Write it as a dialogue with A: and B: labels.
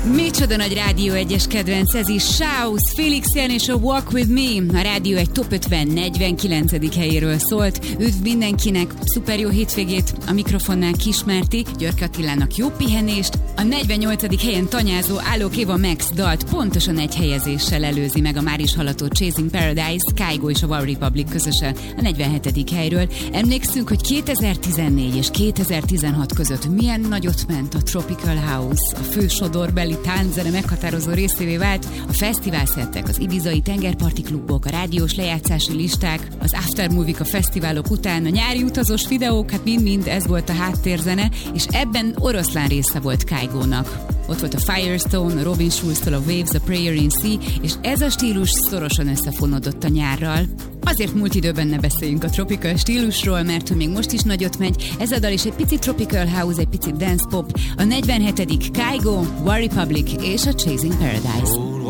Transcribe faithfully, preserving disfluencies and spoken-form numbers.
A: Micsoda nagy Rádió egyes kedvenc, ez is Shouse, Felix Jan és a Walk With Me. A Rádió egy top ötven negyvenkilencedik helyéről szólt. Üdv mindenkinek, szuper jó hétvégét, a mikrofonnál Kismerti, Györke Attilának jó pihenést. A negyvennyolcadik helyen tanyázó Alok Eva Max dalt pontosan egy helyezéssel előzi meg a már is hallató Chasing Paradise, Kygo és a One Republic közösen a negyvenhetedik helyről. Emlékszünk, hogy kétezer-tizennégy és kétezer-tizenhat között milyen nagyot ment a Tropical House, a fő sodorbeli tánczene meghatározó részévé vált, a fesztiválszettek, az ibizai tengerparti klubok, a rádiós lejátszási listák, az aftermovie a fesztiválok után, a nyári utazós videók, hát mind-mind ez volt a háttérzene, és ebben oroszlán része volt Kygónak. Ott volt a Firestone, a Robin Schulz-tól a Waves, a Prayer in Sea, és ez a stílus szorosan összefonódott a nyárral. Azért múlt időben ne beszéljünk a tropical stílusról, mert hogy még most is nagyot megy, ez a dal is egy picit tropical house, egy picit dance pop, a negyvenhetedik Kygo, One Republic és a Chasing Paradise.